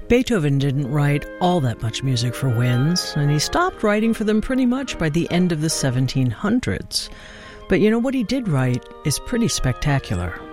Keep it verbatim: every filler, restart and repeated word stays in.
Beethoven didn't write all that much music for winds, and he stopped writing for them pretty much by the end of the seventeen hundreds. But you know what he did write is pretty spectacular.